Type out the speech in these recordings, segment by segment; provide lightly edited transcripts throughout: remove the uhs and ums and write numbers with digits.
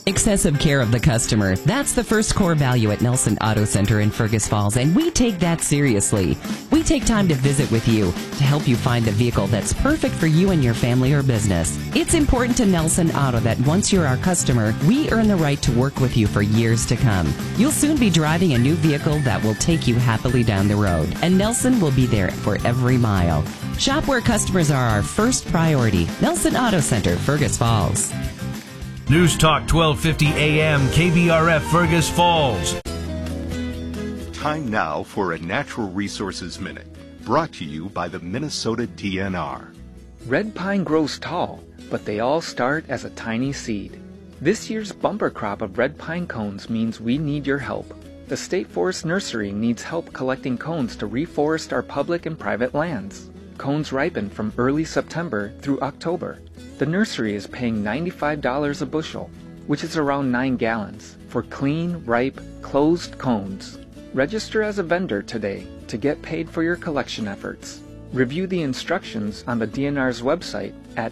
Excessive care of the customer. That's the first core value at Nelson Auto Center in Fergus Falls, and we take that seriously. We take time to visit with you to help you find the vehicle that's perfect for you and your family or business. It's important to Nelson Auto that once you're our customer, we earn the right to work with you for years to come. You'll soon be driving a new vehicle that will take you happily down the road, and Nelson will be there for every mile. Shop where customers are our first priority. Nelson Auto Center, Fergus Falls. News Talk 1250 AM, KBRF, Fergus Falls. Time now for a Natural Resources Minute, brought to you by the Minnesota DNR. Red pine grows tall, but they all start as a tiny seed. This year's bumper crop of red pine cones means we need your help. The State Forest Nursery needs help collecting cones to reforest our public and private lands. Cones ripen from early September through October. The nursery is paying $95 a bushel, which is around 9 gallons, for clean, ripe, closed cones. Register as a vendor today to get paid for your collection efforts. Review the instructions on the DNR's website at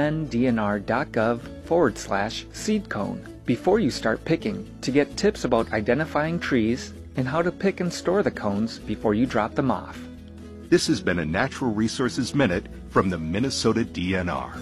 mndnr.gov/seed cone before you start picking to get tips about identifying trees and how to pick and store the cones before you drop them off. This has been a Natural Resources Minute from the Minnesota DNR.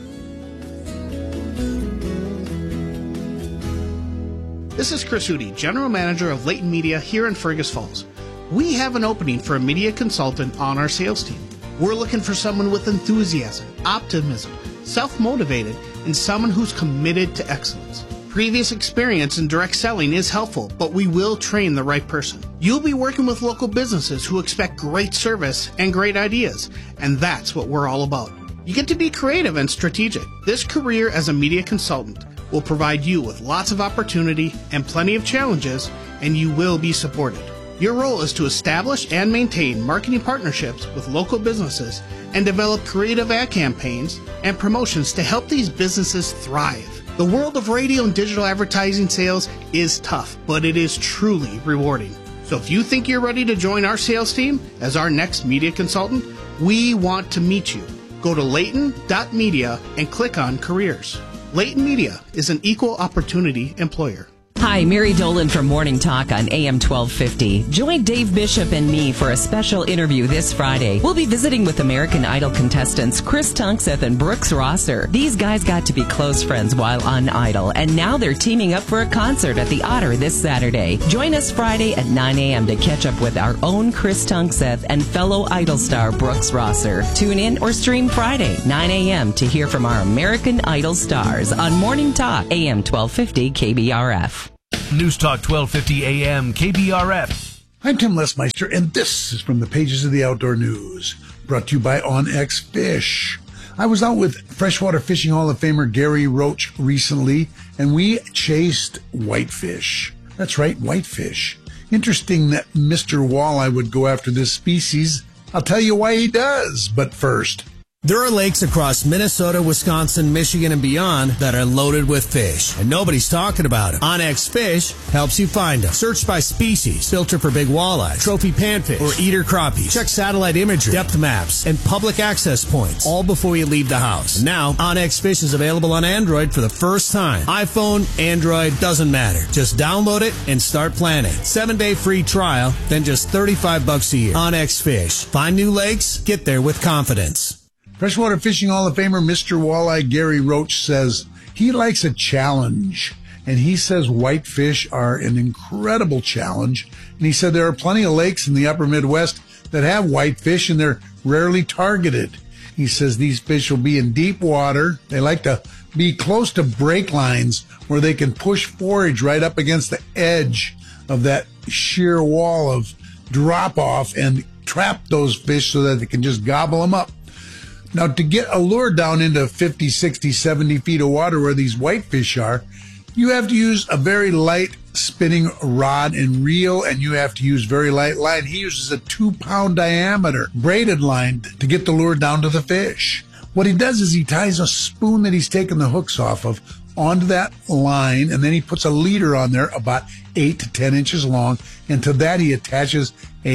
This is Chris Hootie, General Manager of Leighton Media here in Fergus Falls. We have an opening for a media consultant on our sales team. We're looking for someone with enthusiasm, optimism, self-motivated, and someone who's committed to excellence. Previous experience in direct selling is helpful, but we will train the right person. You'll be working with local businesses who expect great service and great ideas, and that's what we're all about. You get to be creative and strategic. This career as a media consultant will provide you with lots of opportunity and plenty of challenges, and you will be supported. Your role is to establish and maintain marketing partnerships with local businesses and develop creative ad campaigns and promotions to help these businesses thrive. The world of radio and digital advertising sales is tough, but it is truly rewarding. So if you think you're ready to join our sales team as our next media consultant, we want to meet you. Go to layton.media and click on careers. Leighton Media is an equal opportunity employer. Hi, Mary Dolan from Morning Talk on AM 1250. Join Dave Bishop and me for a special interview this Friday. We'll be visiting with American Idol contestants Chris Tunkseth and Brooks Rosser. These guys got to be close friends while on Idol, and now they're teaming up for a concert at the Otter this Saturday. Join us Friday at 9 a.m. to catch up with our own Chris Tunkseth and fellow Idol star Brooks Rosser. Tune in or stream Friday, 9 a.m. to hear from our American Idol stars on Morning Talk, AM 1250 KBRF. News Talk 1250 AM, KBRF. I'm Tim Lesmeister, and this is from the pages of the Outdoor News, brought to you by OnX Fish. I was out with Freshwater Fishing Hall of Famer Gary Roach recently, and we chased whitefish. That's right, whitefish. Interesting that Mr. Walleye would go after this species. I'll tell you why he does, but first. There are lakes across Minnesota, Wisconsin, Michigan, and beyond that are loaded with fish, and nobody's talking about them. OnX Fish helps you find them. Search by species, filter for big walleye, trophy panfish, or eater crappies. Check satellite imagery, depth maps, and public access points, all before you leave the house. And now, OnX Fish is available on Android for the first time. iPhone, Android, doesn't matter. Just download it and start planning. 7-day free trial, then just $35 a year. OnX Fish. Find new lakes, get there with confidence. Freshwater Fishing Hall of Famer Mr. Walleye Gary Roach says he likes a challenge, and he says whitefish are an incredible challenge. And he said there are plenty of lakes in the upper Midwest that have whitefish, and they're rarely targeted. He says these fish will be in deep water. They like to be close to break lines where they can push forage right up against the edge of that sheer wall of drop-off and trap those fish so that they can just gobble them up. Now, to get a lure down into 50, 60, 70 feet of water where these whitefish are, you have to use a very light spinning rod and reel, and you have to use very light line. He uses a 2-pound diameter braided line to get the lure down to the fish. What he does is he ties a spoon that he's taken the hooks off of onto that line, and then he puts a leader on there about 8 to 10 inches long, and to that he attaches a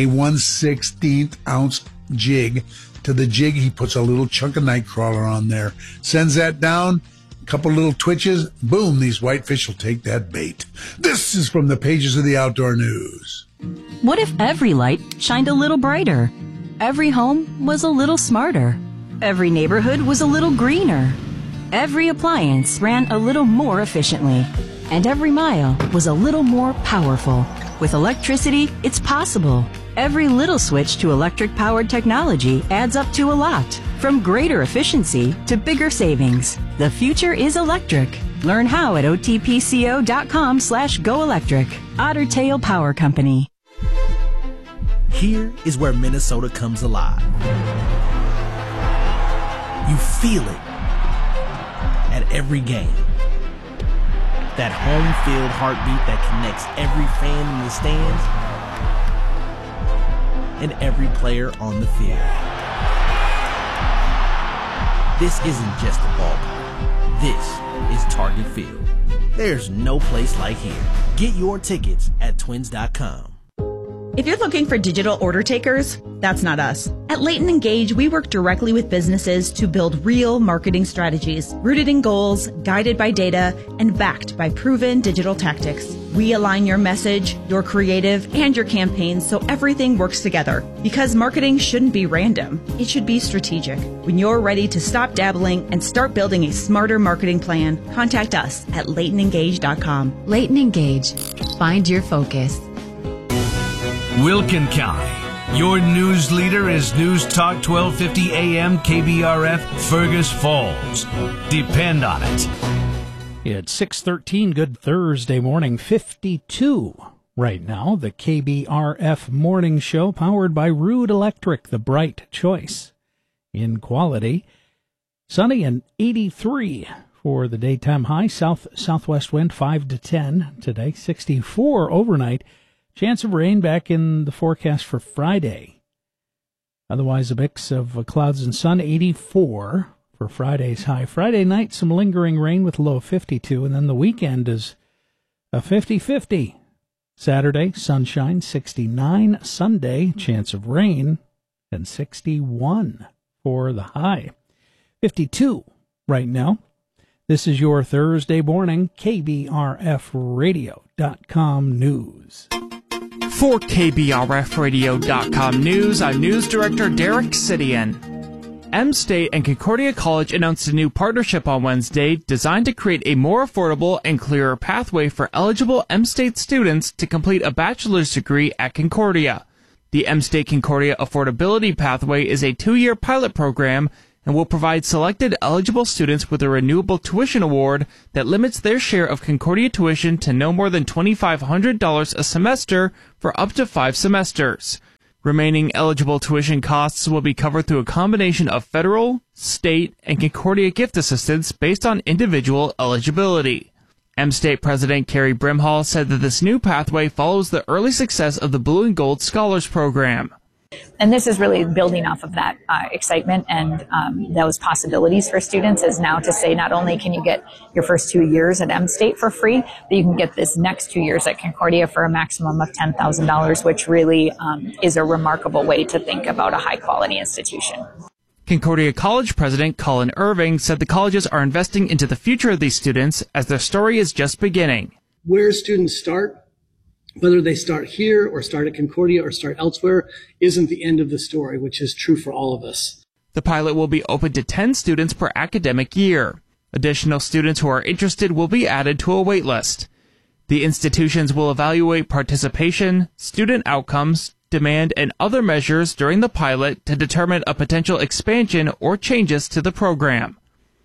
1/16 ounce jig. To the jig, he puts a little chunk of night crawler on there, sends that down, couple little twitches, boom, these whitefish will take that bait. This is from the pages of the Outdoor News. What if every light shined a little brighter? Every home was a little smarter. Every neighborhood was a little greener. Every appliance ran a little more efficiently. And every mile was a little more powerful. With electricity, it's possible. Every little switch to electric-powered technology adds up to a lot. From greater efficiency to bigger savings. The future is electric. Learn how at otpco.com/goelectric. Otter Tail Power Company. Here is where Minnesota comes alive. You feel it at every game. That home field heartbeat that connects every fan in the stands and every player on the field. This isn't just a ballpark. This is Target Field. There's no place like here. Get your tickets at twins.com. If you're looking for digital order takers, that's not us. At Leighton Engage, we work directly with businesses to build real marketing strategies, rooted in goals, guided by data, and backed by proven digital tactics. We align your message, your creative, and your campaigns so everything works together. Because marketing shouldn't be random. It should be strategic. When you're ready to stop dabbling and start building a smarter marketing plan, contact us at LeightonEngage.com. Leighton Engage. Find your focus. Wilkin County. Your news leader is News Talk 1250 AM KBRF Fergus Falls. Depend on it. It's 6:13. Good Thursday morning. 52 right now. The KBRF Morning Show powered by Rude Electric, the bright choice in quality. Sunny and 83 for the daytime high. Southwest wind 5 to 10 today. 64 overnight. Chance of rain back in the forecast for Friday. Otherwise, a mix of clouds and sun, 84 for Friday's high. Friday night, some lingering rain with low 52, and then the weekend is a 50-50. Saturday, sunshine, 69. Sunday, chance of rain, and 61 for the high. 52 right now. This is your Thursday morning KBRFradio.com news. For KBRFradio.com news, I'm News Director Derek Sidian. M-State and Concordia College announced a new partnership on Wednesday designed to create a more affordable and clearer pathway for eligible M-State students to complete a bachelor's degree at Concordia. The M-State Concordia Affordability Pathway is a 2-year pilot program and will provide selected eligible students with a renewable tuition award that limits their share of Concordia tuition to no more than $2,500 a semester for up to 5 semesters. Remaining eligible tuition costs will be covered through a combination of federal, state, and Concordia gift assistance based on individual eligibility. M-State President Carrie Brimhall said that this new pathway follows the early success of the Blue and Gold Scholars Program. And this is really building off of that excitement and those possibilities for students is now to say not only can you get your first 2 years at M-State for free, but you can get this next 2 years at Concordia for a maximum of $10,000, which really is a remarkable way to think about a high-quality institution. Concordia College President Colin Irving said the colleges are investing into the future of these students as their story is just beginning. Where students start, whether they start here or start at Concordia or start elsewhere, isn't the end of the story, which is true for all of us. The pilot will be open to 10 students per academic year. Additional students who are interested will be added to a wait list. The institutions will evaluate participation, student outcomes, demand, and other measures during the pilot to determine a potential expansion or changes to the program.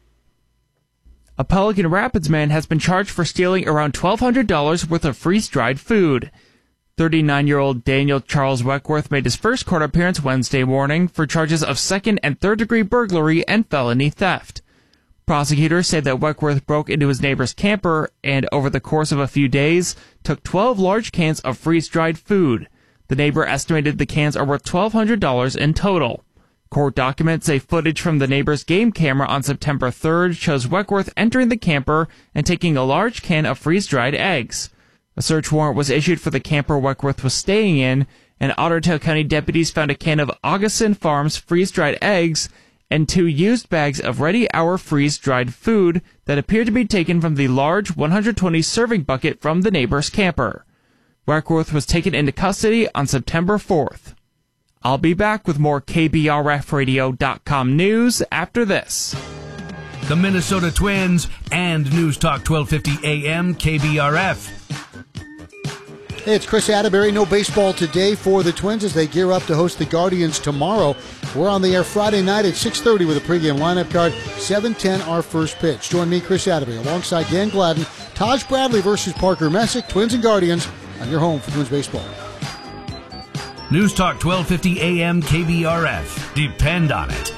A Pelican Rapids man has been charged for stealing around $1,200 worth of freeze-dried food. 39-year-old Daniel Charles Weckworth made his first court appearance Wednesday morning for charges of second- and third-degree burglary and felony theft. Prosecutors say that Weckworth broke into his neighbor's camper and, over the course of a few days, took 12 large cans of freeze-dried food. The neighbor estimated the cans are worth $1,200 in total. Court documents say footage from the neighbor's game camera on September 3rd shows Weckworth entering the camper and taking a large can of freeze-dried eggs. A search warrant was issued for the camper Weckworth was staying in, and Otter Tail County deputies found a can of Augustin Farms freeze-dried eggs and 2 used bags of ready-hour freeze-dried food that appeared to be taken from the large 120-serving bucket from the neighbor's camper. Weckworth was taken into custody on September 4th. I'll be back with more KBRFradio.com news after this. The Minnesota Twins and News Talk 1250 AM KBRF. Hey, it's Chris Atterbury. No baseball today for the Twins as they gear up to host the Guardians tomorrow. We're on the air Friday night at 6:30 with a pregame lineup card. 7:10 our first pitch. Join me, Chris Atterbury, alongside Dan Gladden. Taj Bradley versus Parker Messick. Twins and Guardians on your home for Twins baseball. News Talk 1250 AM KBRF. Depend on it.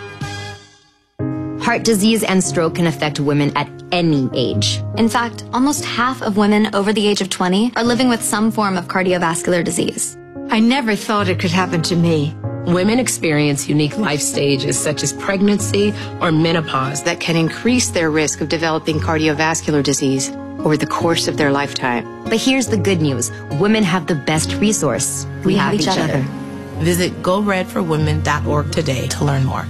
Heart disease and stroke can affect women at any age. In fact, almost half of women over the age of 20 are living with some form of cardiovascular disease. I never thought it could happen to me. Women experience unique life stages such as pregnancy or menopause that can increase their risk of developing cardiovascular disease over the course of their lifetime. But here's the good news. Women have the best resource. We have each other. Visit GoRedForWomen.org today to learn more.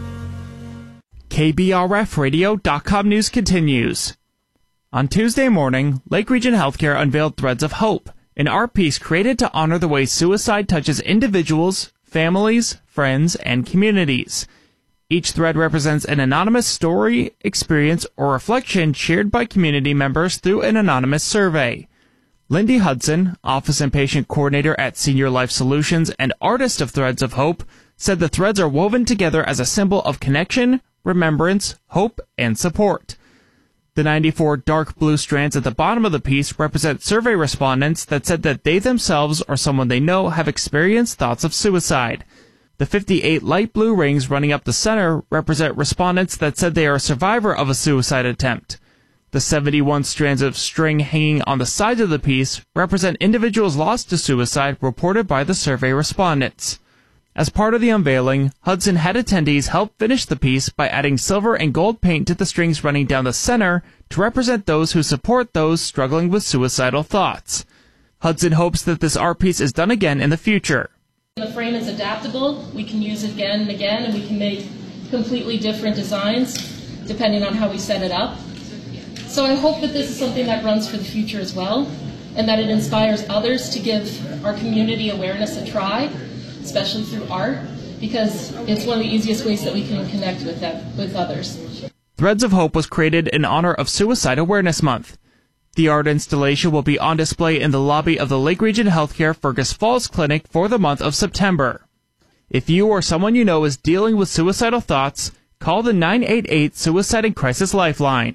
KBRFradio.com news continues. On Tuesday morning, Lake Region Healthcare unveiled Threads of Hope, an art piece created to honor the way suicide touches individuals, families, friends, and communities. Each thread represents an anonymous story, experience, or reflection shared by community members through an anonymous survey. Lindy Hudson, Office and Patient Coordinator at Senior Life Solutions and artist of Threads of Hope, said the threads are woven together as a symbol of connection, remembrance, hope, and support. The 94 dark blue strands at the bottom of the piece represent survey respondents that said that they themselves or someone they know have experienced thoughts of suicide. The 58 light blue rings running up the center represent respondents that said they are a survivor of a suicide attempt. The 71 strands of string hanging on the sides of the piece represent individuals lost to suicide reported by the survey respondents. As part of the unveiling, Hudson had attendees help finish the piece by adding silver and gold paint to the strings running down the center to represent those who support those struggling with suicidal thoughts. Hudson hopes that this art piece is done again in the future. The frame is adaptable. We can use it again and again, and we can make completely different designs depending on how we set it up. So I hope that this is something that runs for the future as well, and that it inspires others to give our community awareness a try, especially through art, because it's one of the easiest ways that we can connect with others. Threads of Hope was created in honor of Suicide Awareness Month. The art installation will be on display in the lobby of the Lake Region Healthcare Fergus Falls Clinic for the month of September. If you or someone you know is dealing with suicidal thoughts, call the 988 Suicide and Crisis Lifeline.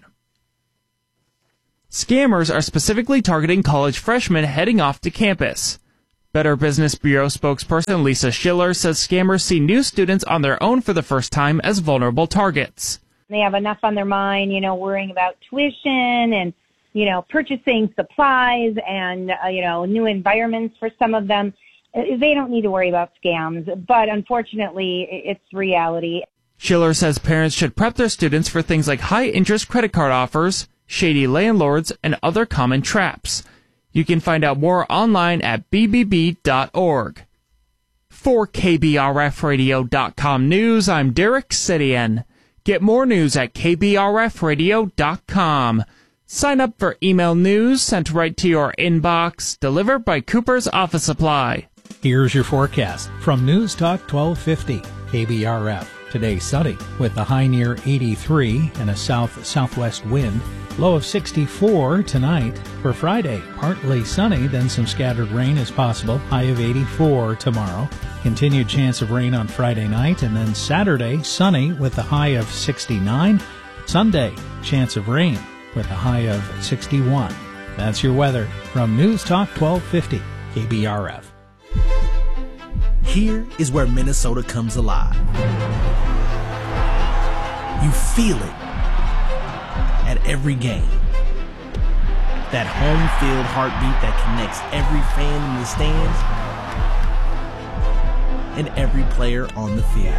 Scammers are specifically targeting college freshmen heading off to campus. Better Business Bureau spokesperson Lisa Schiller says scammers see new students on their own for the first time as vulnerable targets. They have enough on their mind, worrying about tuition and, purchasing supplies and, new environments for some of them. They don't need to worry about scams, but unfortunately, it's reality. Schiller says parents should prep their students for things like high-interest credit card offers, shady landlords, and other common traps. You can find out more online at bbb.org. For KBRFradio.com News, I'm Derek Sidian. Get more news at KBRFradio.com. Sign up for email news sent right to your inbox, delivered by Cooper's Office Supply. Here's your forecast from News Talk 1250 KBRF. Today sunny with a high near 83 and a south-southwest wind. Low of 64 tonight. For Friday, partly sunny, then some scattered rain is possible. High of 84 tomorrow. Continued chance of rain on Friday night, and then Saturday, sunny with a high of 69. Sunday, chance of rain with a high of 61. That's your weather from News Talk 1250 KBRF. Here is where Minnesota comes alive. You feel it at every game. That home field heartbeat that connects every fan in the stands and every player on the field.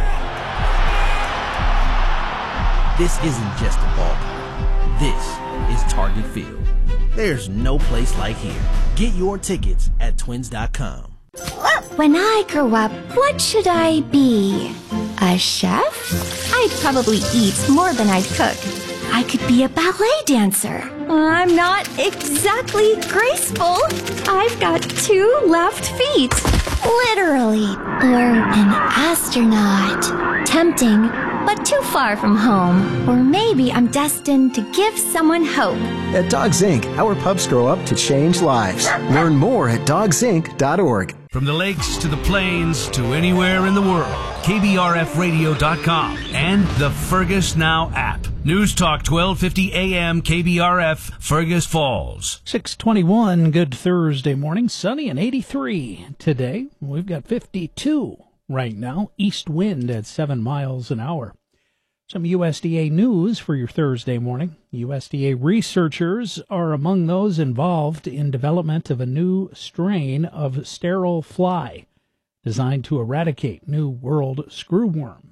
This isn't just a ballpark. This is Target Field. There's no place like here. Get your tickets at twins.com. When I grow up, what should I be? A chef? I'd probably eat more than I'd cook. I could be a ballet dancer. I'm not exactly graceful. I've got 2 left feet. Literally. Or an astronaut. Tempting, but too far from home. Or maybe I'm destined to give someone hope. At Dogs Inc., our pups grow up to change lives. Learn more at dogsinc.org. From the lakes to the plains to anywhere in the world, KBRFradio.com and the Fergus Now app. News Talk 1250 AM KBRF, Fergus Falls. 6:21, good Thursday morning, sunny and 83 today. We've got 52 right now, east wind at 7 miles an hour. Some USDA news for your Thursday morning. USDA researchers are among those involved in development of a new strain of sterile fly designed to eradicate New World screwworm.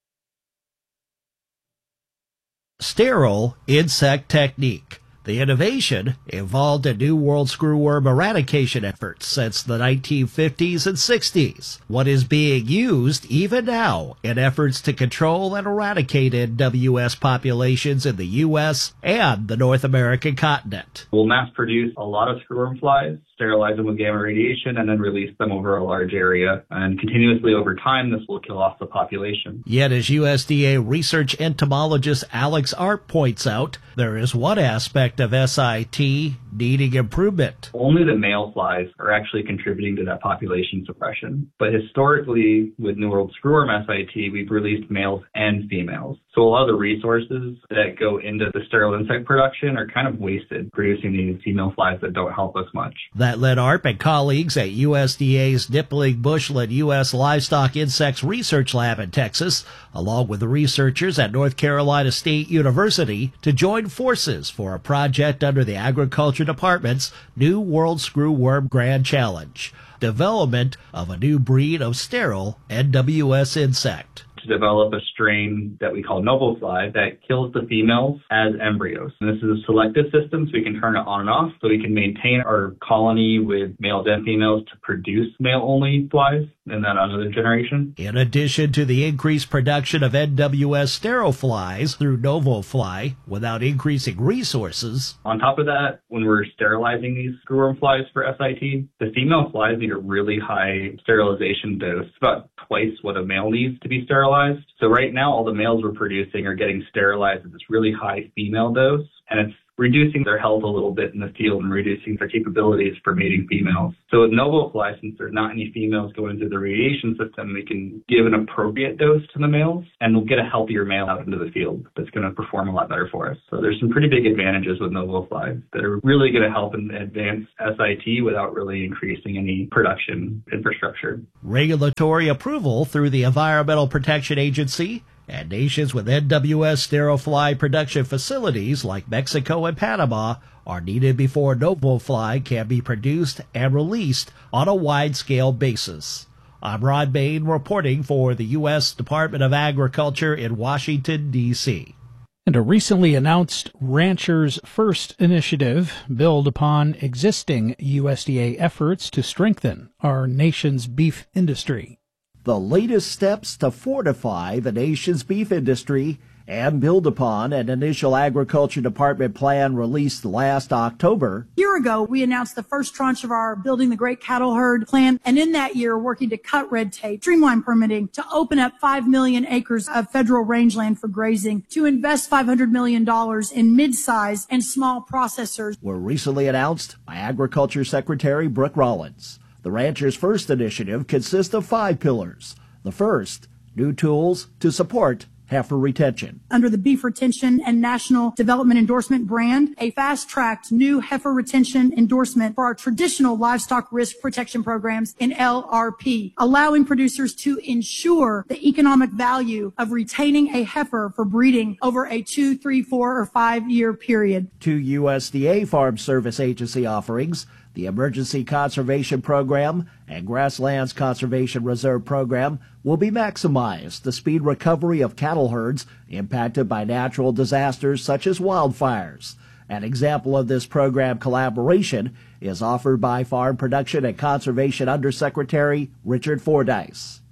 Sterile insect technique. The innovation involved in New World screwworm eradication efforts since the 1950s and 60s. What is being used even now in efforts to control and eradicate NWS populations in the U.S. and the North American continent. We'll mass produce a lot of screwworm flies, sterilize them with gamma radiation, and then release them over a large area. And continuously over time, this will kill off the population. Yet, as USDA research entomologist Alex Arp points out, there is one aspect of SIT needing improvement. Only the male flies are actually contributing to that population suppression. But historically, with New World screwworm SIT, we've released males and females. So a lot of the resources that go into the sterile insect production are kind of wasted producing these female flies that don't help us much. That led Arp and colleagues at USDA's Nippling Bushland U.S. Livestock Insects Research Lab in Texas, along with the researchers at North Carolina State University, to join forces for a project under the Agriculture Department's New World Screwworm Grand Challenge, development of a new breed of sterile NWS insect. To develop a strain that we call NovoFly that kills the females as embryos. And this is a selective system, so we can turn it on and off, so we can maintain our colony with males and females to produce male-only flies and then another generation. In addition to the increased production of NWS sterile flies through NovoFly without increasing resources. On top of that, when we're sterilizing these screwworm flies for SIT, the female flies need a really high sterilization dose, about twice what a male needs to be sterilized. So right now, all the males we're producing are getting sterilized at this really high female dose, and it's reducing their health a little bit in the field and reducing their capabilities for mating females. So with NovoFly, since there's not any females going through the radiation system, we can give an appropriate dose to the males, and we'll get a healthier male out into the field that's going to perform a lot better for us. So there's some pretty big advantages with NovoFly that are really going to help in advance SIT without really increasing any production infrastructure. Regulatory approval through the Environmental Protection Agency and nations with NWS sterile fly production facilities like Mexico and Panama are needed before NovoFly can be produced and released on a wide-scale basis. I'm Rod Bain reporting for the U.S. Department of Agriculture in Washington, D.C. And a recently announced Ranchers First initiative build upon existing USDA efforts to strengthen our nation's beef industry. The latest steps to fortify the nation's beef industry and build upon an initial Agriculture Department plan released last October. A year ago, we announced the first tranche of our Building the Great Cattle Herd plan, and in that year, working to cut red tape, streamline permitting, to open up 5 million acres of federal rangeland for grazing, to invest $500 million in mid-size and small processors. Were recently announced by Agriculture Secretary Brooke Rollins. The Ranchers First initiative consists of 5 pillars. The first, new tools to support heifer retention. Under the Beef Retention and National Development Endorsement brand, a fast-tracked new heifer retention endorsement for our traditional livestock risk protection programs in LRP, allowing producers to ensure the economic value of retaining a heifer for breeding over a 2, 3, 4, or 5-year period. 2 USDA Farm Service Agency offerings, the Emergency Conservation Program and Grasslands Conservation Reserve Program, will be maximized to speed recovery of cattle herds impacted by natural disasters such as wildfires. An example of this program collaboration is offered by Farm Production and Conservation Undersecretary Richard Fordyce.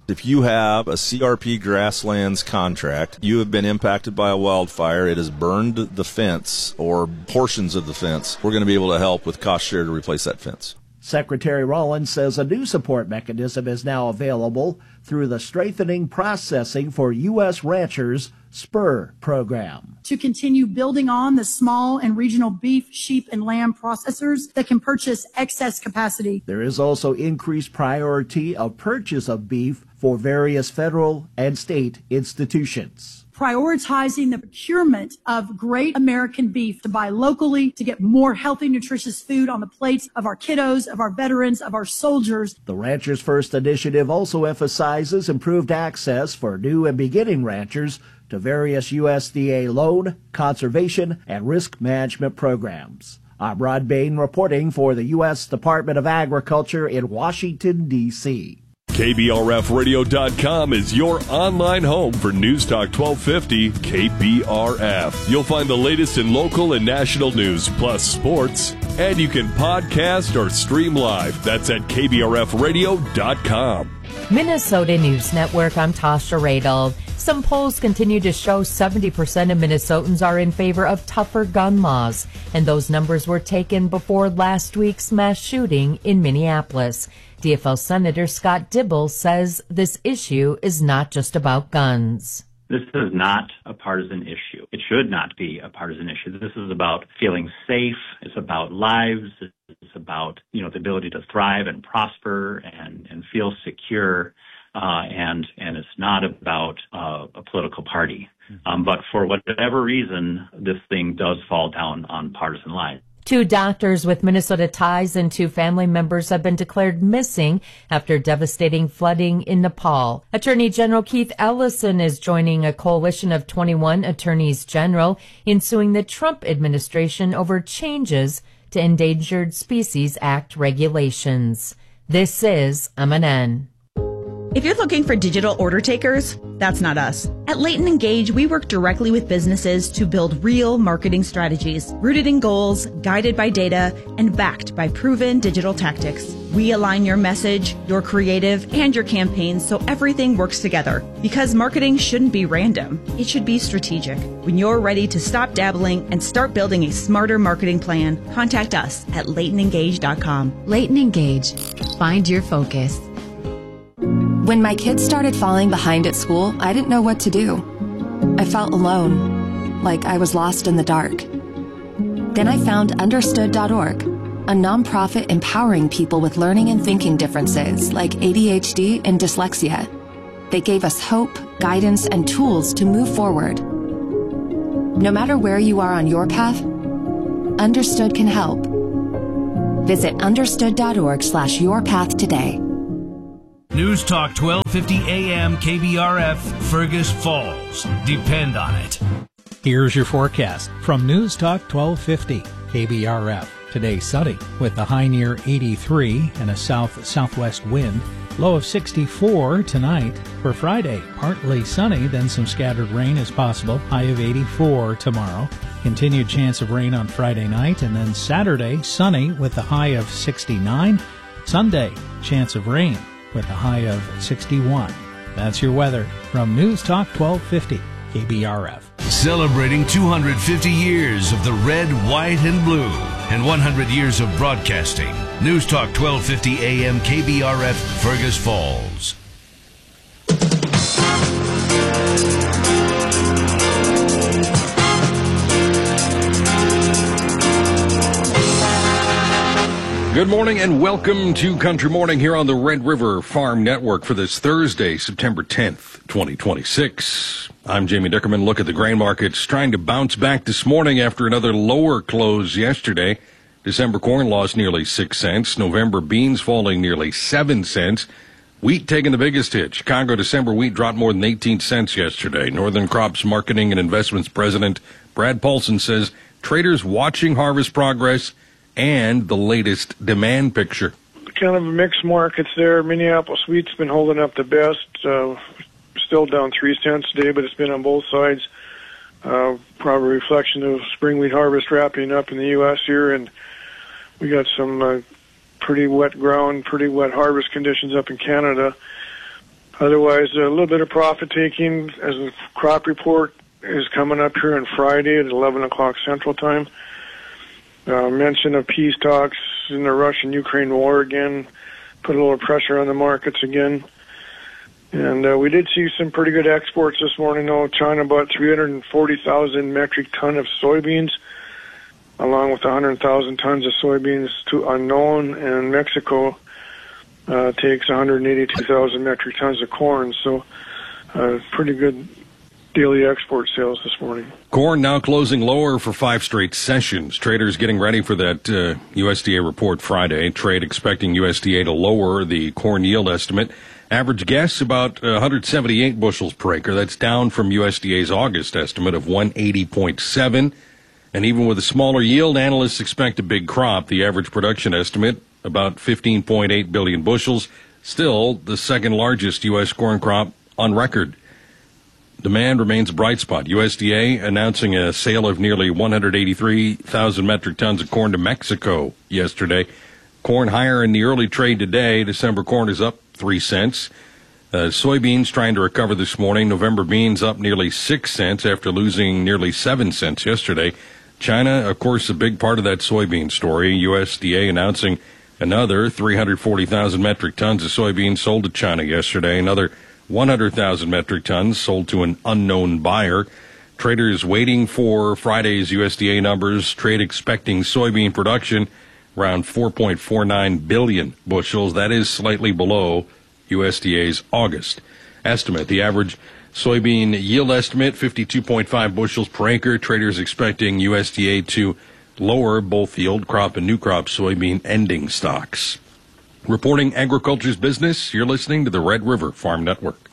If you have a CRP Grasslands contract, you have been impacted by a wildfire, it has burned the fence or portions of the fence, we're going to be able to help with cost share to replace that fence. Secretary Rollins says a new support mechanism is now available through the Strengthening Processing for U.S. Ranchers SPUR program. To continue building on the small and regional beef, sheep, and lamb processors that can purchase excess capacity. There is also increased priority of purchase of beef for various federal and state institutions. Prioritizing the procurement of great American beef to buy locally, to get more healthy, nutritious food on the plates of our kiddos, of our veterans, of our soldiers. The Ranchers First initiative also emphasizes improved access for new and beginning ranchers to various USDA loan, conservation, and risk management programs. I'm Rod Bain reporting for the U.S. Department of Agriculture in Washington, D.C. KBRFradio.com is your online home for News Talk 1250 KBRF. You'll find the latest in local and national news, plus sports. And you can podcast or stream live. That's at KBRFradio.com. Minnesota News Network, I'm Tasha Radel. Some polls continue to show 70% of Minnesotans are in favor of tougher gun laws, and those numbers were taken before last week's mass shooting in Minneapolis. DFL Senator Scott Dibble says this issue is not just about guns. This is not a partisan issue. It should not be a partisan issue. This is about feeling safe. It's about lives. It's about, the ability to thrive and prosper and feel secure. And it's not about a political party. But for whatever reason, this thing does fall down on partisan lines. 2 doctors with Minnesota ties and 2 family members have been declared missing after devastating flooding in Nepal. Attorney General Keith Ellison is joining a coalition of 21 attorneys general in suing the Trump administration over changes to Endangered Species Act regulations. This is MNN. If you're looking for digital order takers, that's not us. At Leighton Engage, we work directly with businesses to build real marketing strategies, rooted in goals, guided by data, and backed by proven digital tactics. We align your message, your creative, and your campaigns so everything works together. Because marketing shouldn't be random. It should be strategic. When you're ready to stop dabbling and start building a smarter marketing plan, contact us at LeightonEngage.com. Leighton Engage. Find your focus. When my kids started falling behind at school, I didn't know what to do. I felt alone, like I was lost in the dark. Then I found Understood.org, a nonprofit empowering people with learning and thinking differences like ADHD and dyslexia. They gave us hope, guidance, and tools to move forward. No matter where you are on your path, Understood can help. Visit Understood.org/yourpath today. News Talk 1250 AM KBRF, Fergus Falls. Depend on it. Here's your forecast from News Talk 1250 KBRF. Today sunny with a high near 83 and a south-southwest wind. Low of 64 tonight. For Friday, partly sunny, then some scattered rain is possible. High of 84 tomorrow. Continued chance of rain on Friday night, and then Saturday, sunny with a high of 69. Sunday, chance of rain with a high of 61. That's your weather from News Talk 1250 KBRF. Celebrating 250 years of the red, white, and blue and 100 years of broadcasting. News Talk 1250 AM KBRF, Fergus Falls. Good morning and welcome to Country Morning here on the Red River Farm Network for this Thursday, September 10th, 2026. I'm Jamie Dickerman. Look at the grain markets trying to bounce back this morning after another lower close yesterday. December corn lost nearly 6 cents. November beans falling nearly 7 cents. Wheat taking the biggest hit. Chicago December wheat dropped more than 18 cents yesterday. Northern Crops Marketing and Investments President Brad Paulson says traders watching harvest progress and the latest demand picture. Kind of a mixed markets there. Minneapolis wheat's been holding up the best. Still down 3 cents today, but it's been on both sides. Probably a reflection of spring wheat harvest wrapping up in the U.S. here, and we got some pretty wet ground, pretty wet harvest conditions up in Canada. Otherwise, a little bit of profit taking as the crop report is coming up here on Friday at 11 o'clock Central Time. Mention of peace talks in the Russian-Ukraine war again, put a little pressure on the markets again. And we did see some pretty good exports this morning, though. China bought 340,000 metric ton of soybeans, along with 100,000 tons of soybeans to unknown, and Mexico takes 182,000 metric tons of corn. So pretty good daily export sales this morning. Corn now closing lower for 5 straight sessions. Traders getting ready for that USDA report Friday. Trade expecting USDA to lower the corn yield estimate. Average guess about 178 bushels per acre. That's down from USDA's August estimate of 180.7. And even with a smaller yield, analysts expect a big crop. The average production estimate, about 15.8 billion bushels, still the second largest U.S. corn crop on record. Demand remains a bright spot. USDA announcing a sale of nearly 183,000 metric tons of corn to Mexico yesterday. Corn higher in the early trade today. December corn is up 3 cents. Soybeans trying to recover this morning. November beans up nearly 6 cents after losing nearly 7 cents yesterday. China, of course, a big part of that soybean story. USDA announcing another 340,000 metric tons of soybeans sold to China yesterday. Another 100,000 metric tons sold to an unknown buyer. Traders waiting for Friday's USDA numbers. Trade expecting soybean production around 4.49 billion bushels. That is slightly below USDA's August estimate. The average soybean yield estimate, 52.5 bushels per acre. Traders expecting USDA to lower both the old crop and new crop soybean ending stocks. Reporting agriculture's business, you're listening to the Red River Farm Network.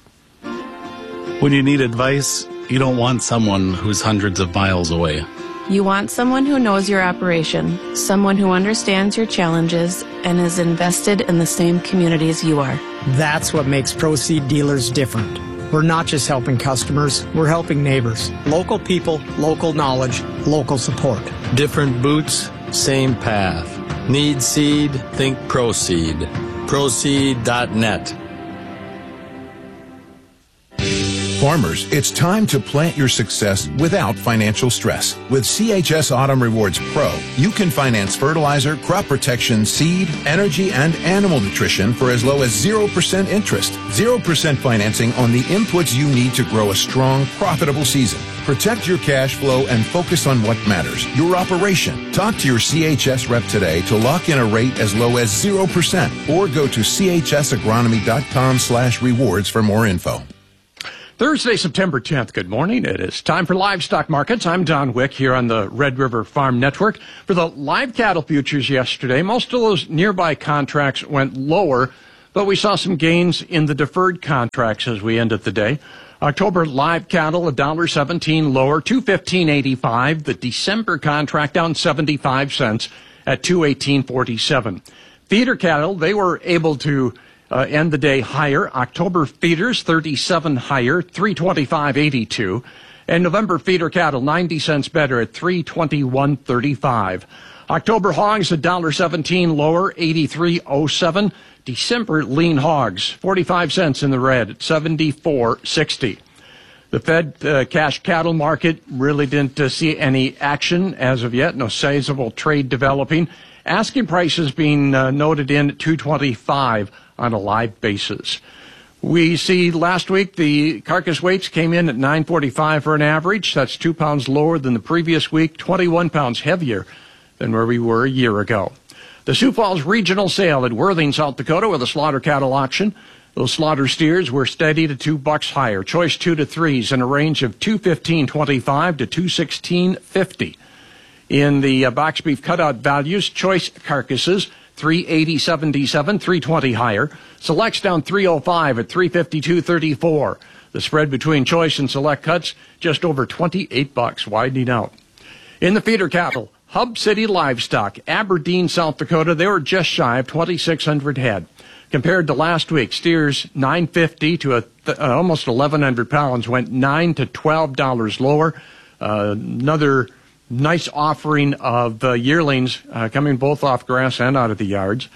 When you need advice, you don't want someone who's hundreds of miles away. You want someone who knows your operation, someone who understands your challenges and is invested in the same community as you are. That's what makes Proseed dealers different. We're not just helping customers, we're helping neighbors. Local people, local knowledge, local support. Different boots, same path. Need seed? Think Proseed. Proseed.net. Farmers, it's time to plant your success without financial stress. With CHS Autumn Rewards Pro, you can finance fertilizer, crop protection, seed, energy, and animal nutrition for as low as 0% interest. 0% financing on the inputs you need to grow a strong, profitable season. Protect your cash flow and focus on what matters, your operation. Talk to your CHS rep today to lock in a rate as low as 0% or go to chsagronomy.com/rewards for more info. Thursday, September 10th. Good morning. It is time for Livestock Markets. I'm Don Wick here on the Red River Farm Network. For the live cattle futures yesterday, most of those nearby contracts went lower, but we saw some gains in the deferred contracts as we ended the day. October live cattle, $1.17 lower, $215.85. The December contract down 75 cents at $218.47. Feeder cattle, they were able to end the day higher. October feeders, 37 higher, 325.82. And November feeder cattle, 90 cents better at 321.35. October hogs, $1.17 lower, 83.07. December lean hogs, 45 cents in the red at 74.60. The Fed cash cattle market really didn't see any action as of yet. No sizable trade developing. Asking prices being noted in at 225 on a live basis. We see last week the carcass weights came in at 945 for an average. That's 2 pounds lower than the previous week, 21 pounds heavier than where we were a year ago. The Sioux Falls Regional Sale at Worthing, South Dakota, with a slaughter cattle auction. Those slaughter steers were steady to $2 higher. Choice 2 to 3s in a range of $215.25 to $216.50. In the box beef cutout values, choice carcasses, $380.77, $320 higher. Selects down $305 at $352.34. The spread between choice and select cuts just over $28, widening out. In the feeder cattle, Hub City Livestock, Aberdeen, South Dakota, they were just shy of 2,600 head. Compared to last week, steers 950 to almost 1,100 pounds went $9 to $12 lower. Another nice offering of yearlings coming both off grass and out of the yards.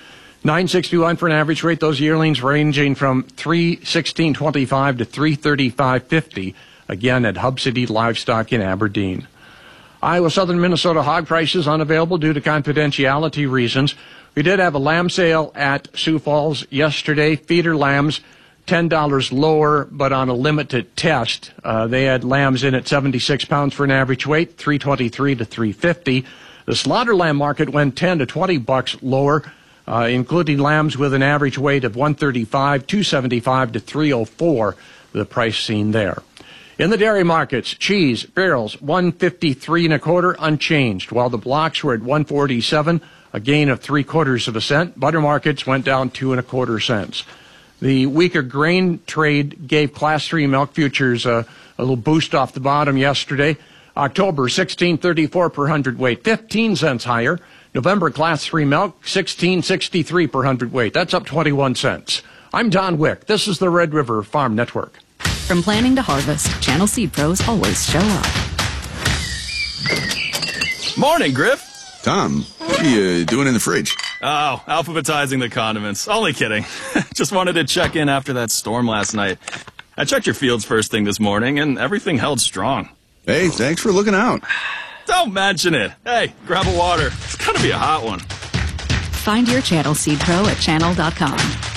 $9.61 for an average rate. Those yearlings ranging from $316.25 to $335.50. Again, at Hub City Livestock in Aberdeen. Iowa Southern Minnesota hog prices unavailable due to confidentiality reasons. We did have a lamb sale at Sioux Falls yesterday. Feeder lambs, $10 lower, but on a limited test. They had lambs in at 76 pounds for an average weight, $323 to $350. The slaughter lamb market went $10 to $20 lower, including lambs with an average weight of 135, 275 to 304. The price seen there. In the dairy markets, cheese barrels 153 and a quarter unchanged, while the blocks were at 147, a gain of 3/4 cent. Butter markets went down 2 1/4 cents. The weaker grain trade gave Class 3 milk futures a little boost off the bottom yesterday. October 16.34 per hundredweight, 15 cents higher. November Class 3 milk 16.63 per hundredweight. That's up 21 cents. I'm Don Wick. This is the Red River Farm Network. From planting to harvest, Channel Seed Pros always show up. Morning, Griff. Tom, what are you doing in the fridge? Oh, alphabetizing the condiments. Only kidding. Just wanted to check in after that storm last night. I checked your fields first thing this morning, and everything held strong. Hey, thanks for looking out. Don't mention it. Hey, grab a water. It's gotta be a hot one. Find your Channel Seed Pro at channel.com.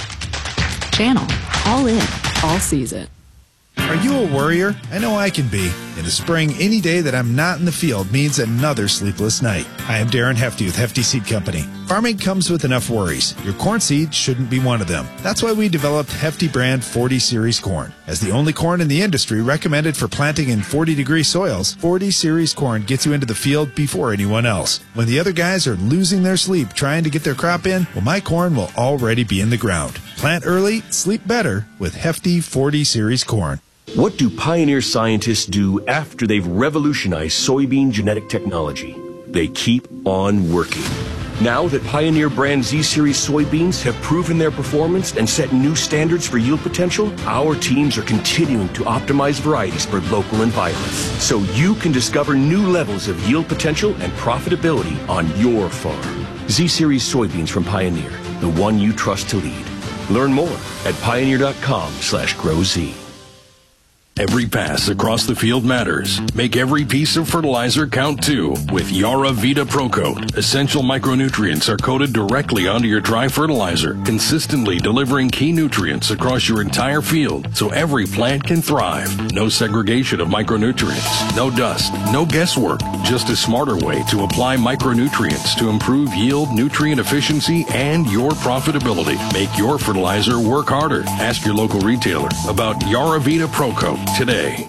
Channel. All in. All season. Are you a worrier? I know I can be. In the spring, any day that I'm not in the field means another sleepless night. I am Darren Hefty with Hefty Seed Company. Farming comes with enough worries. Your corn seed shouldn't be one of them. That's why we developed Hefty brand 40 Series corn. As the only corn in the industry recommended for planting in 40-degree soils, 40 Series corn gets you into the field before anyone else. When the other guys are losing their sleep trying to get their crop in, well, my corn will already be in the ground. Plant early, sleep better with Hefty 40 Series corn. What do Pioneer scientists do after they've revolutionized soybean genetic technology? They keep on working. Now that Pioneer brand Z-Series soybeans have proven their performance and set new standards for yield potential, our teams are continuing to optimize varieties for local environments, so you can discover new levels of yield potential and profitability on your farm. Z-Series soybeans from Pioneer, the one you trust to lead. Learn more at pioneer.com/growz. Every pass across the field matters. Make every piece of fertilizer count too with Yara Vita Pro Coat. Essential micronutrients are coated directly onto your dry fertilizer, consistently delivering key nutrients across your entire field so every plant can thrive. No segregation of micronutrients, no dust, no guesswork, just a smarter way to apply micronutrients to improve yield, nutrient efficiency, and your profitability. Make your fertilizer work harder. Ask your local retailer about Yara Vita Pro Coat today.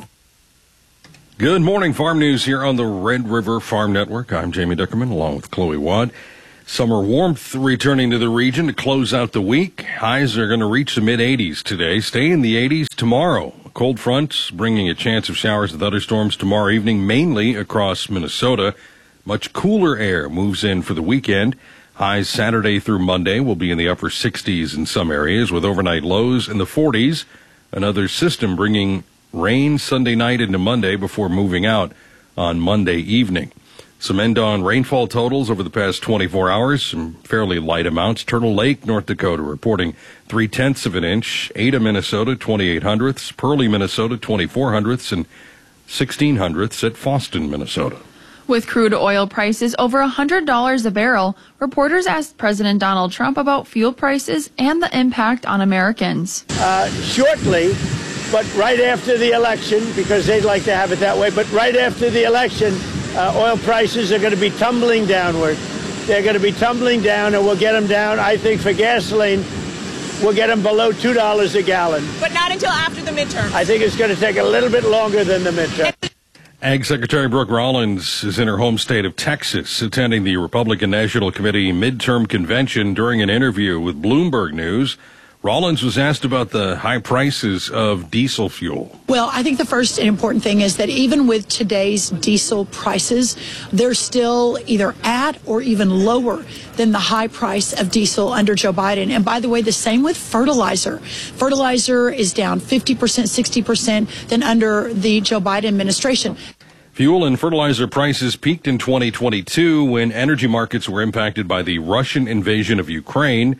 Good morning, Farm News here on the Red River Farm Network. I'm Jamie Dickerman along with Chloe Wadd. Summer warmth returning to the region to close out the week. Highs are going to reach the mid-80s today, stay in the 80s tomorrow. Cold fronts bringing a chance of showers and thunderstorms tomorrow evening, mainly across Minnesota. Much cooler air moves in for the weekend. Highs Saturday through Monday will be in the upper 60s in some areas with overnight lows in the 40s. Another system bringing rain Sunday night into Monday before moving out on Monday evening. Some end-on rainfall totals over the past 24 hours, some fairly light amounts. Turtle Lake, North Dakota, reporting 0.3 of an inch. Ada, Minnesota, 28 hundredths. Pearly, Minnesota, 24 hundredths. And 16 hundredths at Fosston, Minnesota. With crude oil prices over $100 a barrel, reporters asked President Donald Trump about fuel prices and the impact on Americans. Shortly, but right after the election, because they'd like to have it that way, but right after the election, oil prices are going to be tumbling downward. They're going to be tumbling down, and we'll get them down, I think, for gasoline, we'll get them below $2 a gallon. But not until after the midterm. I think it's going to take a little bit longer than the midterm. Ag Secretary Brooke Rollins is in her home state of Texas, attending the Republican National Committee midterm convention. During an interview with Bloomberg News, Rollins was asked about the high prices of diesel fuel. Well, I think the first important thing is that even with today's diesel prices, they're still either at or even lower than the high price of diesel under Joe Biden. And by the way, the same with fertilizer. Fertilizer is down 50%, 60% than under the Joe Biden administration. Fuel and fertilizer prices peaked in 2022 when energy markets were impacted by the Russian invasion of Ukraine.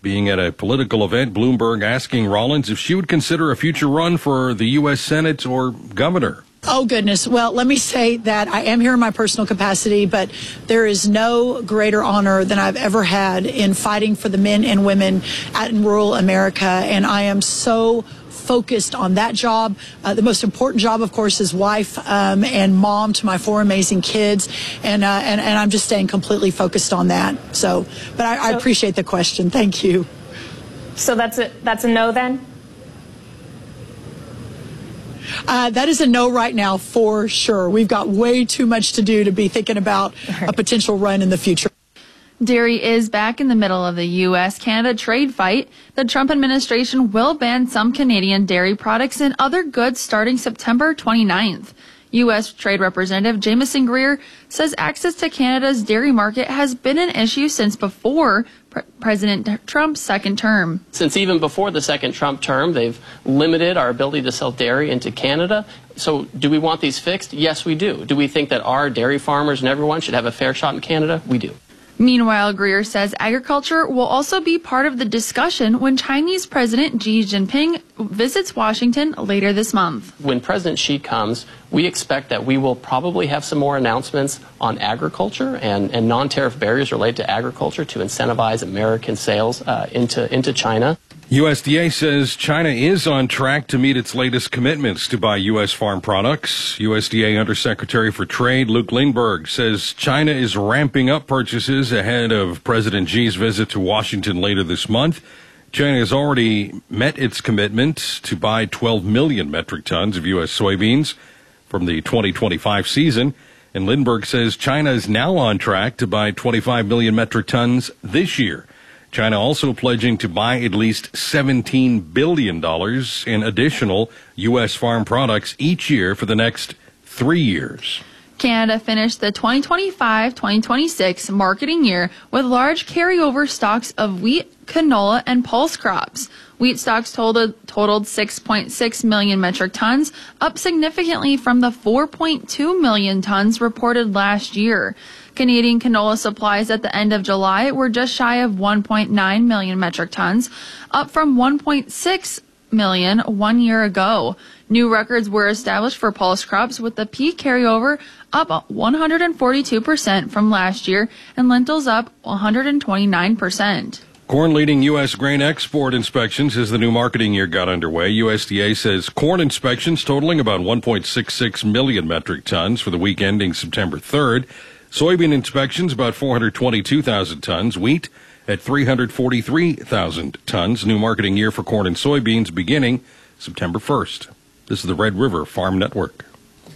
being at a political event, Bloomberg asking Rollins if she would consider a future run for the U.S. Senate or governor. Oh, goodness. Well, let me say that I am here in my personal capacity, but there is no greater honor than I've ever had in fighting for the men and women in rural America. And I am so focused on that job. The most important job, of course, is wife and mom to my 4 amazing kids. And I'm just staying completely focused on that. So, but I appreciate the question. Thank you. So that's a no then? That is a no right now for sure. We've got way too much to do to be thinking about a potential run in the future. Dairy is back in the middle of the U.S.-Canada trade fight. The Trump administration will ban some Canadian dairy products and other goods starting September 29th. U.S. Trade Representative Jamieson Greer says access to Canada's dairy market has been an issue since before President Trump's second term. Since even before the second Trump term, they've limited our ability to sell dairy into Canada. So do we want these fixed? Yes, we do. Do we think that our dairy farmers and everyone should have a fair shot in Canada? We do. Meanwhile, Greer says agriculture will also be part of the discussion when Chinese President Xi Jinping visits Washington later this month. When President Xi comes, we expect that we will probably have some more announcements on agriculture and non-tariff barriers related to agriculture to incentivize American sales into China. USDA says China is on track to meet its latest commitments to buy U.S. farm products. USDA Undersecretary for Trade Luke Lindberg says China is ramping up purchases ahead of President Xi's visit to Washington later this month. China has already met its commitment to buy 12 million metric tons of U.S. soybeans from the 2025 season. And Lindberg says China is now on track to buy 25 million metric tons this year. China also pledging to buy at least $17 billion in additional U.S. farm products each year for the next 3 years. Canada finished the 2025-2026 marketing year with large carryover stocks of wheat, canola, and pulse crops. Wheat stocks totaled 6.6 million metric tons, up significantly from the 4.2 million tons reported last year. Canadian canola supplies at the end of July were just shy of 1.9 million metric tons, up from 1.6 million 1 year ago. New records were established for pulse crops, with the peak carryover up 142% from last year and lentils up 129%. Corn leading U.S. grain export inspections as the new marketing year got underway. USDA says corn inspections totaling about 1.66 million metric tons for the week ending September 3rd. Soybean inspections about 422,000 tons. Wheat at 343,000 tons. New marketing year for corn and soybeans beginning September 1st. This is the Red River Farm Network.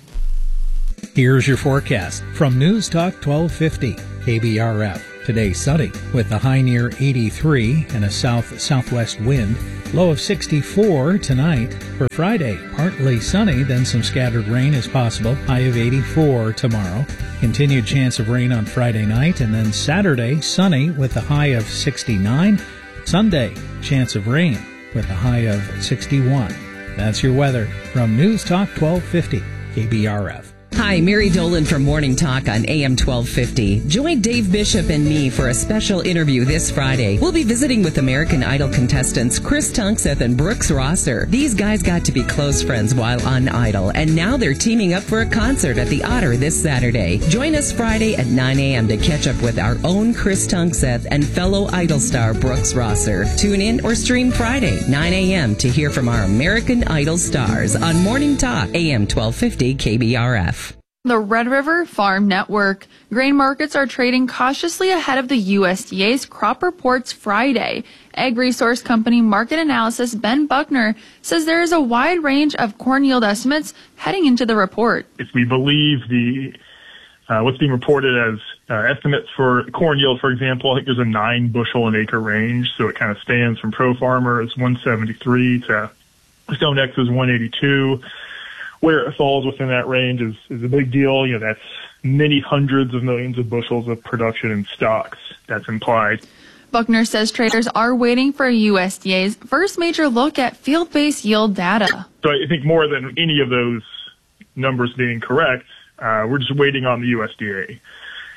Here's your forecast from News Talk 1250 KBRF. Today sunny with a high near 83 and a south-southwest wind. Low of 64 tonight. For Friday, partly sunny, then some scattered rain is possible. High of 84 tomorrow. Continued chance of rain on Friday night, and then Saturday, sunny with a high of 69. Sunday, chance of rain with a high of 61. That's your weather from News Talk 1250 KBRF. Hi, Mary Dolan from Morning Talk on AM 1250. Join Dave Bishop and me for a special interview this Friday. We'll be visiting with American Idol contestants Chris Tunkseth and Brooks Rosser. These guys got to be close friends while on Idol, and now they're teaming up for a concert at the Otter this Saturday. Join us Friday at 9 a.m. to catch up with our own Chris Tunkseth and fellow Idol star Brooks Rosser. Tune in or stream Friday, 9 a.m. to hear from our American Idol stars on Morning Talk, AM 1250 KBRF. The Red River Farm Network. Grain markets are trading cautiously ahead of the USDA's crop reports Friday. Ag resource company Market Analysis Ben Buckner says there is a wide range of corn yield estimates heading into the report. If we believe what's being reported as estimates for corn yield, for example, I think there's a 9 bushel an acre range, so it kind of spans from Pro Farmer as 173 to StoneX is 182. Where it falls within that range is a big deal. You know, that's many hundreds of millions of bushels of production in stocks that's implied. Buckner says traders are waiting for USDA's first major look at field-based yield data. So I think more than any of those numbers being correct, we're just waiting on the USDA.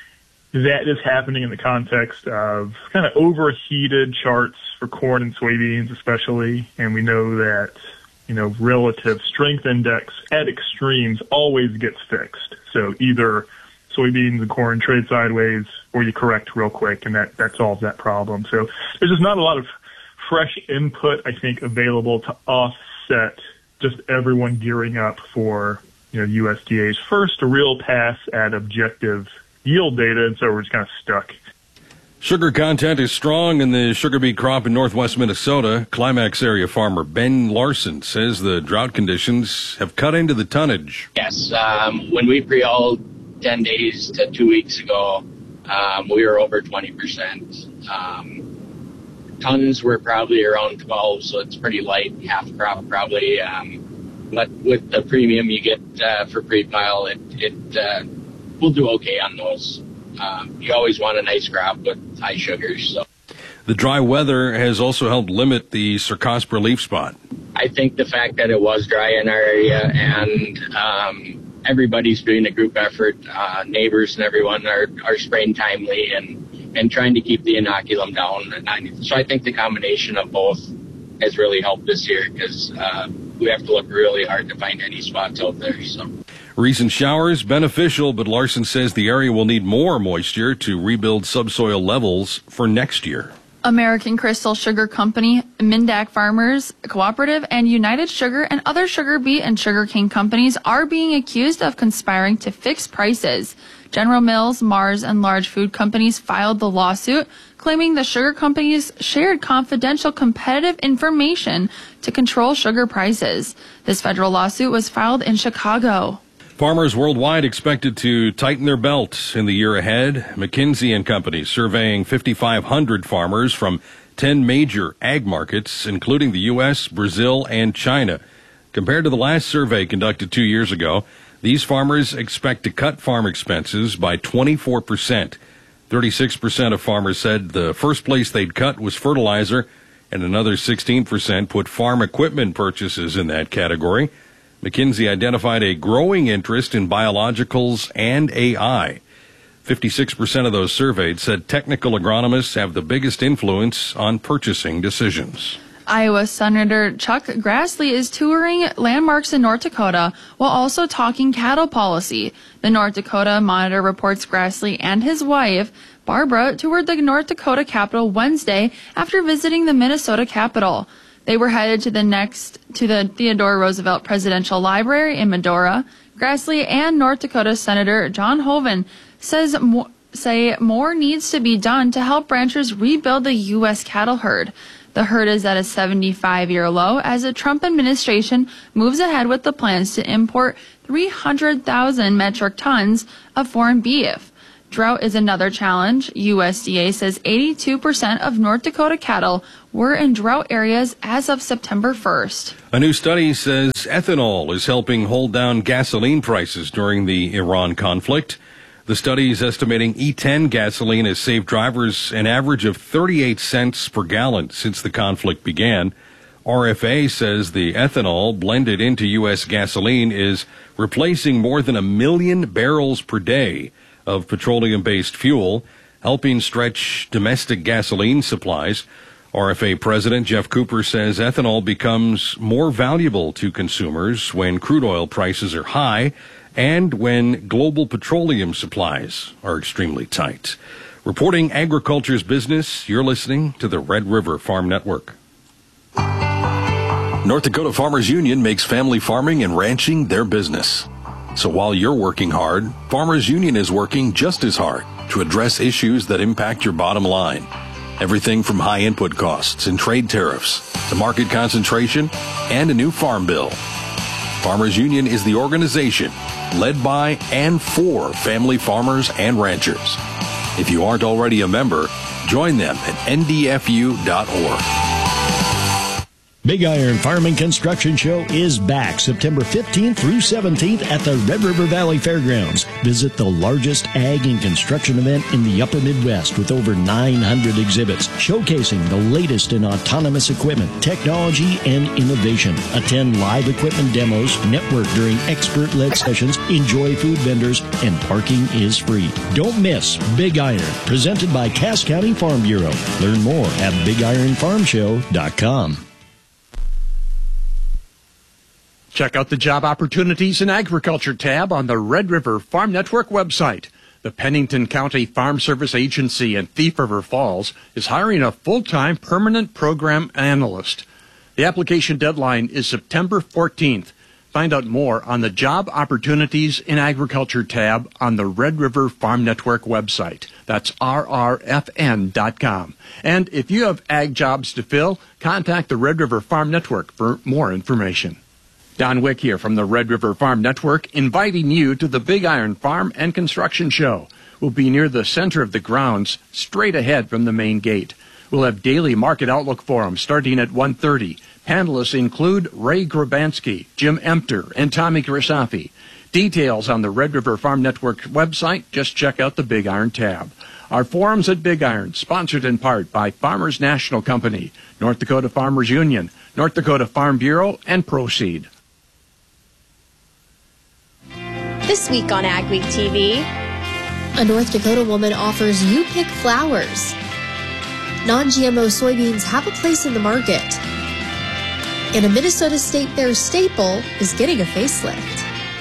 that is happening in the context of kind of overheated charts for corn and soybeans especially, and we know that, relative strength index at extremes always gets fixed. So either soybeans and corn trade sideways, or you correct real quick, and that solves that problem. So there's just not a lot of fresh input, I think, available to offset just everyone gearing up for, USDA's first real pass at objective yield data, and so we're just kind of stuck. Sugar content is strong in the sugar beet crop in northwest Minnesota. Climax area farmer Ben Larson says the drought conditions have cut into the tonnage. Yes, when we pre-hauled 10 days to 2 weeks ago, we were over 20%. Tons were probably around 12, so it's pretty light, half crop probably. But with the premium you get for pre-pile, it will do okay on those. You always want a nice crop with high sugars. So. The dry weather has also helped limit the Cercospora leaf spot. I think the fact that it was dry in our area and everybody's doing a group effort, neighbors and everyone are spraying timely and trying to keep the inoculum down at 90. So I think the combination of both has really helped this year because we have to look really hard to find any spots out there. So. Recent showers beneficial, but Larson says the area will need more moisture to rebuild subsoil levels for next year. American Crystal Sugar Company, Mindak Farmers Cooperative, and United Sugar and other sugar beet and sugarcane companies are being accused of conspiring to fix prices. General Mills, Mars, and large food companies filed the lawsuit, claiming the sugar companies shared confidential competitive information to control sugar prices. This federal lawsuit was filed in Chicago. Farmers worldwide expected to tighten their belt in the year ahead. McKinsey & Company surveying 5,500 farmers from 10 major ag markets, including the U.S., Brazil, and China. Compared to the last survey conducted 2 years ago, these farmers expect to cut farm expenses by 24%. 36% of farmers said the first place they'd cut was fertilizer, and another 16% put farm equipment purchases in that category. McKinsey identified a growing interest in biologicals and AI. 56% of those surveyed said technical agronomists have the biggest influence on purchasing decisions. Iowa Senator Chuck Grassley is touring landmarks in North Dakota while also talking cattle policy. The North Dakota Monitor reports Grassley and his wife, Barbara, toured the North Dakota Capitol Wednesday after visiting the Minnesota Capitol. They were headed to the Theodore Roosevelt Presidential Library in Medora. Grassley and North Dakota Senator John Hoeven say more needs to be done to help ranchers rebuild the U.S. cattle herd. The herd is at a 75-year low as the Trump administration moves ahead with the plans to import 300,000 metric tons of foreign beef. Drought is another challenge. USDA says 82% of North Dakota cattle were in drought areas as of September 1st. A new study says ethanol is helping hold down gasoline prices during the Iran conflict. The study is estimating E10 gasoline has saved drivers an average of 38 cents per gallon since the conflict began. RFA says the ethanol blended into U.S. gasoline is replacing more than 1 million barrels per day of petroleum-based fuel, helping stretch domestic gasoline supplies. RFA President Jeff Cooper says ethanol becomes more valuable to consumers when crude oil prices are high and when global petroleum supplies are extremely tight. Reporting agriculture's business, you're listening to the Red River Farm Network. North Dakota Farmers Union makes family farming and ranching their business. So while you're working hard, Farmers Union is working just as hard to address issues that impact your bottom line. Everything from high input costs and trade tariffs to market concentration and a new farm bill. Farmers Union is the organization led by and for family farmers and ranchers. If you aren't already a member, join them at ndfu.org. Big Iron Farm and Construction Show is back September 15th through 17th at the Red River Valley Fairgrounds. Visit the largest ag and construction event in the upper Midwest with over 900 exhibits showcasing the latest in autonomous equipment, technology, and innovation. Attend live equipment demos, network during expert-led sessions, enjoy food vendors, and parking is free. Don't miss Big Iron, presented by Cass County Farm Bureau. Learn more at BigIronFarmShow.com. Check out the Job Opportunities in Agriculture tab on the Red River Farm Network website. The Pennington County Farm Service Agency in Thief River Falls is hiring a full-time permanent program analyst. The application deadline is September 14th. Find out more on the Job Opportunities in Agriculture tab on the Red River Farm Network website. That's rrfn.com. And if you have ag jobs to fill, contact the Red River Farm Network for more information. Don Wick here from the Red River Farm Network, inviting you to the Big Iron Farm and Construction Show. We'll be near the center of the grounds, straight ahead from the main gate. We'll have daily market outlook forums starting at 1:30. Panelists include Ray Grabansky, Jim Empter, and Tommy Grisafi. Details on the Red River Farm Network website. Just check out the Big Iron tab. Our forums at Big Iron, sponsored in part by Farmers National Company, North Dakota Farmers Union, North Dakota Farm Bureau, and Proseed. This week on Ag Week TV, a North Dakota woman offers you pick flowers. Non-GMO soybeans have a place in the market. And a Minnesota State Fair staple is getting a facelift.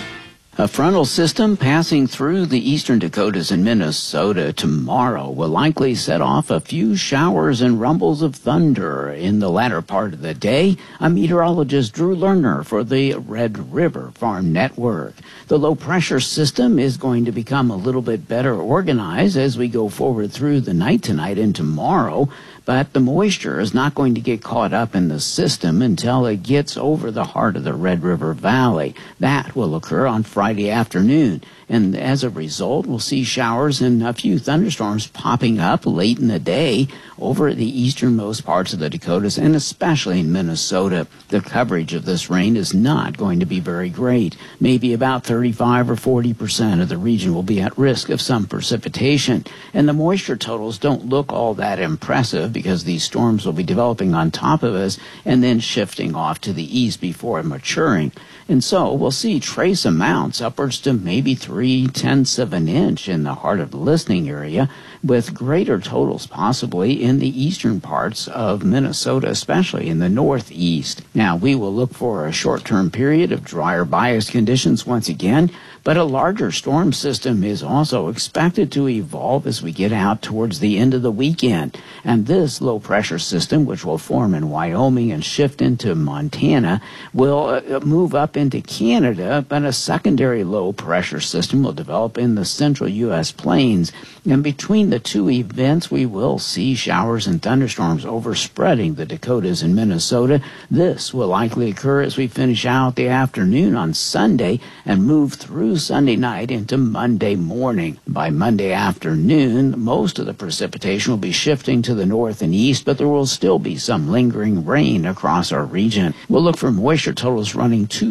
A frontal system passing through the eastern Dakotas and Minnesota tomorrow will likely set off a few showers and rumbles of thunder in the latter part of the day. I'm meteorologist Drew Lerner for the Red River Farm Network. The low-pressure system is going to become a little bit better organized as we go forward through the night tonight and tomorrow. But the moisture is not going to get caught up in the system until it gets over the heart of the Red River Valley. That will occur on Friday afternoon. And as a result, we'll see showers and a few thunderstorms popping up late in the day over the easternmost parts of the Dakotas and especially in Minnesota. The coverage of this rain is not going to be very great. Maybe about 35 or 40% of the region will be at risk of some precipitation. And the moisture totals don't look all that impressive because these storms will be developing on top of us and then shifting off to the east before maturing. And so we'll see trace amounts upwards to maybe 0.3 of an inch in the heart of the listening area, with greater totals possibly in the eastern parts of Minnesota, especially in the northeast. Now, we will look for a short-term period of drier bias conditions once again, but a larger storm system is also expected to evolve as we get out towards the end of the weekend. And this low-pressure system, which will form in Wyoming and shift into Montana, will move up into Canada, but a secondary low-pressure system will develop in the central U.S. plains. And between the two events, we will see showers and thunderstorms overspreading the Dakotas and Minnesota. This will likely occur as we finish out the afternoon on Sunday and move through Sunday night into Monday morning. By Monday afternoon, most of the precipitation will be shifting to the north and east, but there will still be some lingering rain across our region. We'll look for moisture totals running 2